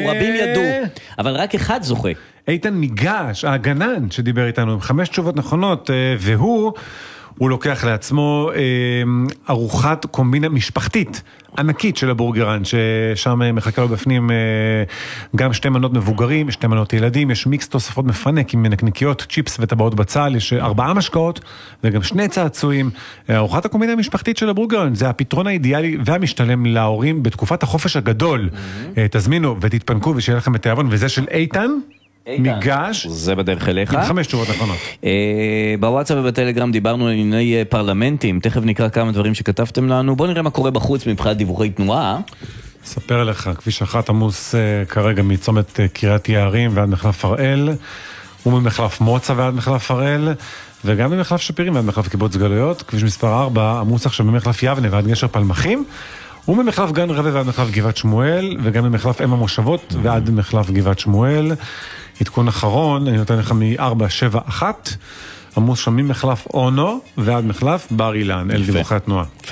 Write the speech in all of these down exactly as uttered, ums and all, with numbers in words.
רבים ידעו, אבל רק אחד זוכה. איתן ניגש, הגנן שדיבר איתנו, עם חמש תשובות נכונות, והוא, הוא לוקח לעצמו ארוחת קומבינה משפחתית, ענקית של הבורגרן, ששם מחכה לו בפנים גם שתי מנות מבוגרים, שתי מנות ילדים, יש מיקס תוספות מפנק עם נקניקיות, צ'יפס וטבעות בצל, יש ארבעה משקאות וגם שני צעצועים. ארוחת הקומבינה המשפחתית של הבורגרן, זה הפתרון האידיאלי והמשתלם להורים בתקופת החופש הגדול. תזמינו ותתפנקו ושיהיה לכם בתיאבון, וזה של איתן. ניגש. זה בדרך אליך. עם חמש תשובות נכונות. בוואטסאפ ובטלגרם דיברנו על ענייני פרלמנטים, תכף נקרא כמה דברים שכתבתם לנו, בואו נראה מה קורה בחוץ מבחינת דיווחי תנועה. ספר לך, כביש אחת עמוס כרגע מצומת קריית יערים ועד מחלף הראל, וממחלף מוצא ועד מחלף הראל, וגם ממחלף שפירים ועד מחלף קיבוץ גלויות, כביש מספר ארבע עמוס עכשיו ממחלף יבנה ועד גשר פלמחים, וממחלף גן רבי ועד מחלף גבעת שמואל, וגם ממחלף אם המושבות ועד מחלף גבעת שמואל. עדכון אחרון, אני נותן לך מ-ארבע שבע אחת, עמוס שם ממחלף אונו ועד מחלף בר אילן, אל דיווחי התנועה. יפה.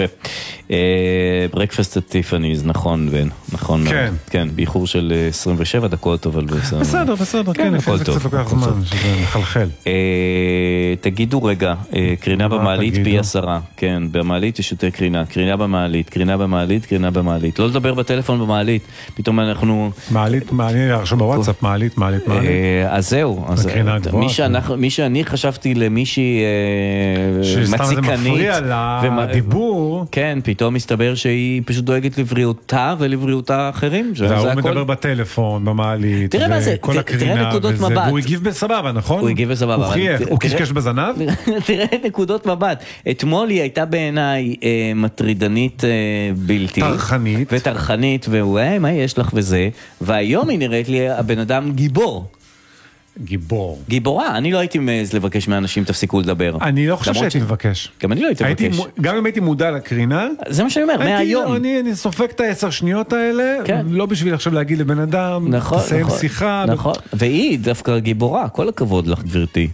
ברקפסט את טיפניז, נכון, בן, נכון. כן. כן, באיחור של עשרים ושבע דקות, אבל בסדר. בסדר, בסדר, כן, הכל זה טוב. קצת לוקח זמן, שזה מחלחל. תגידו רגע, קרינה במעלית פי עשרה, כן, במעלית יש יותר קרינה, קרינה במעלית, קרינה במעלית, קרינה במעלית. לא לדבר בטלפון במעלית, פתאום אנחנו... מעלית, מעלית, עכשיו בוואטסאפ, מעלית, מעלית, מעלית. אז זהו, אז מי שאני חשבתי למישהי מציקנית, שסתם זה מפריע לדיבור. כן, פתאום מסתבר שהיא פשוט דואגת לבריאותה ולבריאותה האחרים. והוא מדבר בטלפון, במעלית, תראה מה זה, תראה נקודות מבט. והוא הגיב בסבבה, נכון? הוא הגיב בסבבה. הוא חייך, הוא קשקש בזנב? תראה נקודות מבט. אתמול היא הייתה בעיניי מטרידנית בלתי. תרחנית. ותרחנית, והוא, מה יש לך וזה? והיום היא נראית לי הבן אדם גיבור. גיבור. גיבורה, אני לא הייתי מעז לבקש מאנשים תפסיקו לדבר. אני לא חושב שהייתי מבקש. גם אני לא הייתי מבקש. גם אם הייתי מודע לקרינה. זה מה שאני אומר, מהיום. אני סופק את העשר שניות האלה, לא בשביל עכשיו להגיד לבן אדם, תסיים שיחה. נכון, והיא דווקא גיבורה, כל הכבוד לך גברתי.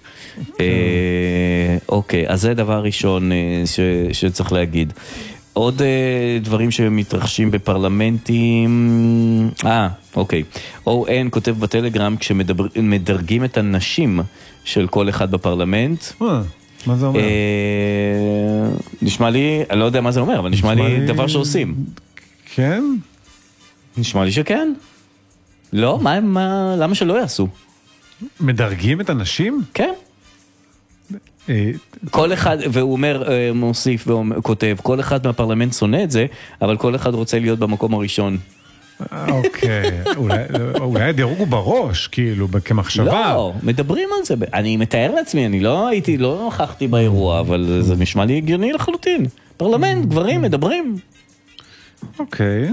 אוקיי, אז זה דבר ראשון שצריך להגיד. עוד דברים שמתרחשים בפרלמנטים, אה, אוקיי. או אן כותב בטלגרם, כשמדרגים את הנשים של כל אחד בפרלמנט. מה זה אומר? נשמע לי, אני לא יודע מה זה אומר, אבל נשמע לי דבר שעושים. כן? נשמע לי שכן. לא, מה, למה שלא יעשו? מדרגים את הנשים? כן. כל אחד, והוא אומר, מוסיף וכותב, כל אחד מהפרלמנט שונא את זה, אבל כל אחד רוצה להיות במקום הראשון. אוקיי, אולי הדירוג הוא בראש, כאילו, כמחשבה. לא, מדברים על זה, אני מתאר לעצמי, אני לא הייתי, לא נוכחתי באירוע, אבל זה נשמע לי הגיוני לחלוטין. פרלמנט, גברים, מדברים. אוקיי.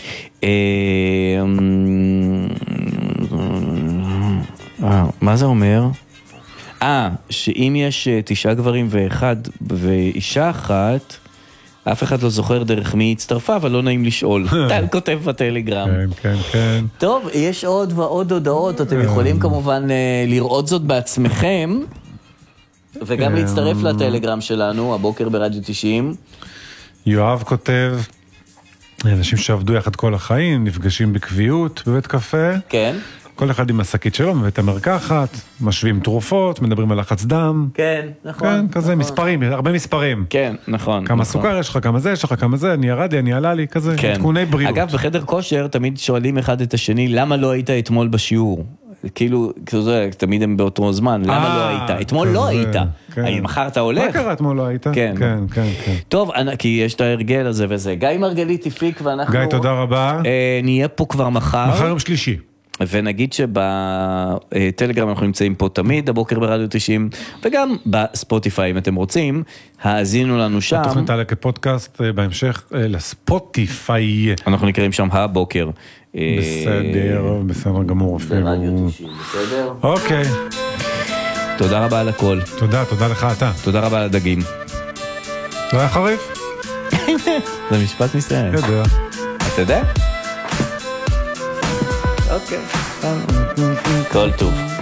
מה זה אומר? אה, שאם יש תשעה גברים ואחד ואישה אחת, אף אחד לא זוכר דרך מי הצטרפה, אבל לא נעים לשאול. טל כותב בטלגרם. כן, כן, כן. טוב, יש עוד ועוד הודעות, אתם יכולים כמובן לראות זאת בעצמכם, וגם להצטרף לטלגרם שלנו, הבוקר ברדיו תשעים. יואב כותב, אנשים שעבדו יחד כל החיים, נפגשים בקביעות בבית קפה. כן. כל אחד עם השקית שלו, מבית המרקחת, משווים תרופות, מדברים על לחץ דם. כן, נכון. כן, כזה, נכון. מספרים, הרבה מספרים. כן, נכון. כמה נכון. סוכר יש לך, כמה זה יש לך, כמה זה, אני ירד לי, אני עלה לי, כזה, כן. תקוני בריאות. אגב, בחדר כושר תמיד שואלים אחד את השני, למה לא היית אתמול בשיעור? כאילו, כזה, תמיד הם באותו זמן, למה לא היית? אתמול לא היית. מחר אתה הולך? מה קרה אתמול לא היית? כן, כן, כן. טוב, כי יש את ההרגל הזה וזה. גיא מרגלית הפיק ואנחנו... גיא, תודה רבה. נהיה פה כבר מחר. מחר יום שלישי. ונגיד שבטלגרם אנחנו נמצאים פה תמיד, הבוקר ברדיו תשעים, וגם בספוטיפיי, אם אתם רוצים, האזינו לנו שם. התוכנית עלה כפודקאסט בהמשך לספוטיפיי. אנחנו נקראים שם הבוקר. בסדר, בסדר גמור. ברדיו תשעים, בסדר? אוקיי. תודה רבה על הכל. תודה, תודה לך אתה. תודה רבה על הדגים. לא היה חריף? זה משפט מסיים. יודע. אתה יודע? אוקיי. כל טוב.